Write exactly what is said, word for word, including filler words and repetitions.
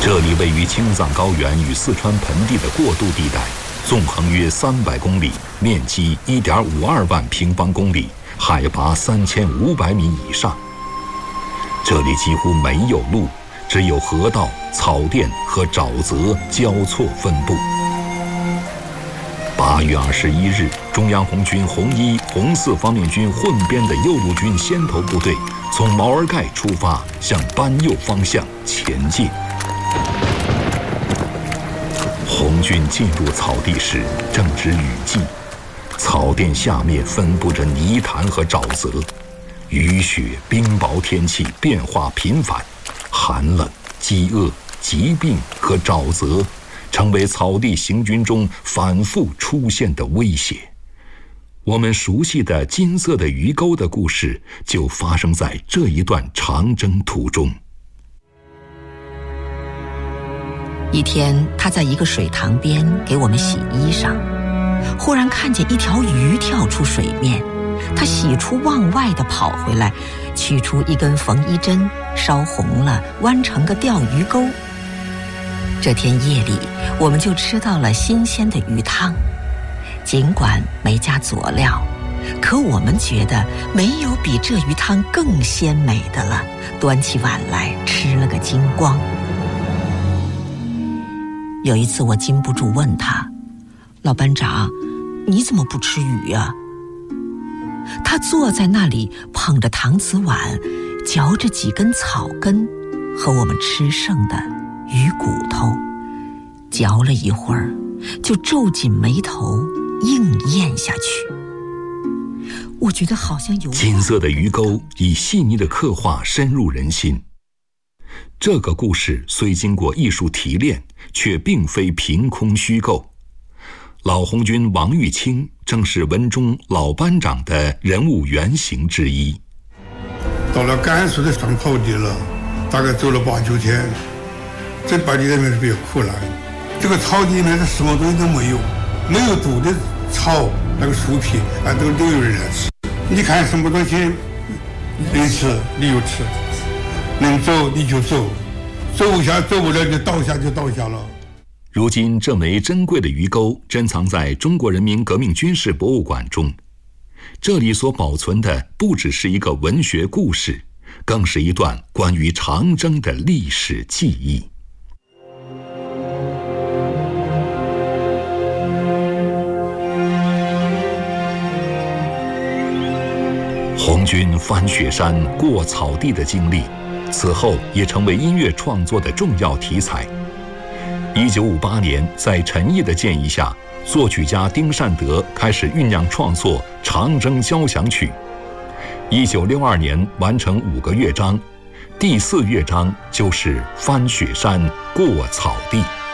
这里位于青藏高原与四川盆地的过渡地带，纵横约三百公里，面积一点五二万平方公里，海拔三千五百米以上。这里几乎没有路，只有河道、草甸和沼泽交错分布。八月二十一日，中央红军红一、红四方面军混编的右路军先头部队从毛尔盖出发，向班右方向前进。红军进入草地时正值雨季，草甸下面分布着泥潭和沼泽，雨雪冰雹天气变化频繁，寒冷、饥饿、疾病和沼泽成为草地行军中反复出现的威胁。我们熟悉的金色的鱼钩的故事就发生在这一段长征途中。 一天，他在一个水塘边给我们洗衣裳，忽然看见一条鱼跳出水面，他喜出望外地跑回来，取出一根缝衣针，烧红了，弯成个钓鱼钩。这天夜里，我们就吃到了新鲜的鱼汤，尽管没加佐料，可我们觉得没有比这鱼汤更鲜美的了，端起碗来吃了个精光。有一次我禁不住问他，老班长，你怎么不吃鱼呀？他坐在那里捧着搪瓷碗，嚼着几根草根和我们吃剩的鱼骨头，嚼了一会儿就皱紧眉头硬咽下去。我觉得好像有金色的鱼钩以细腻的刻画深入人心。这个故事虽经过艺术提炼，却并非凭空虚构。老红军王玉清正是文中老班长的人物原型之一。 到了甘肃的上草地了，大概走了八九天，这八九天是比较苦难。这个草地里面什么东西都没有，没有毒的草，那个树皮啊都都有人来吃。你看什么东西能吃你就吃，能走你就走，走下走不了就倒下就倒下了。 如今这枚珍贵的鱼钩珍藏在中国人民革命军事博物馆中，这里所保存的不只是一个文学故事，更是一段关于长征的历史记忆。红军翻雪山过草地的经历，此后也成为音乐创作的重要题材。一九五八年，在陈毅的建议下，作曲家丁善德开始酝酿创作《长征交响曲》。一九六二年完成五个乐章，第四乐章就是翻雪山过草地。